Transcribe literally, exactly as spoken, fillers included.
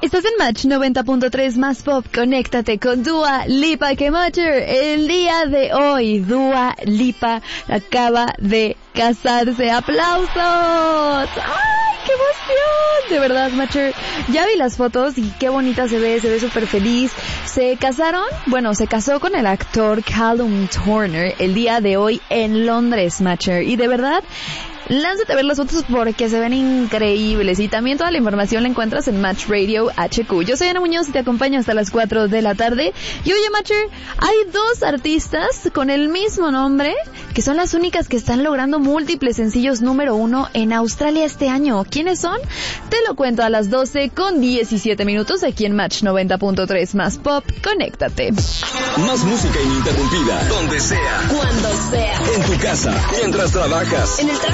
Estás en Match noventa punto tres más pop. Conéctate con Dua Lipa. Que Matcher, el día de hoy Dua Lipa acaba de casarse. ¡Aplausos! ¡Ay, qué emoción! De verdad, Matcher, ya vi las fotos y qué bonita se ve, se ve súper feliz. Se casaron, bueno, se casó con el actor Callum Turner el día de hoy en Londres, Matcher. Y de verdad, lánzate a ver las fotos porque se ven increíbles. Y también toda la información la encuentras en Match Radio H Q. Yo soy Ana Muñoz y te acompaño hasta las cuatro de la tarde. Y oye, Matcher, hay dos artistas con el mismo nombre que son las únicas que están logrando múltiples sencillos número uno en Australia este año. ¿Quiénes son? Te lo cuento a las doce con diecisiete minutos aquí en Match noventa punto tres más pop. Conéctate. Más música ininterrumpida, donde sea, cuando sea, en tu casa, mientras trabajas, en el